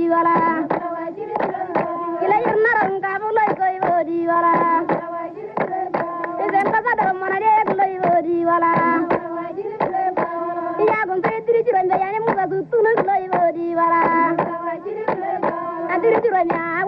di wala. Kila yurna ranga bulai koi bo di wala. Izen kasa dor mana de bulai bo di wala. Iya gon koi diri jiran bayane musa tutuna bulai bo di wala. Adiri jiran ya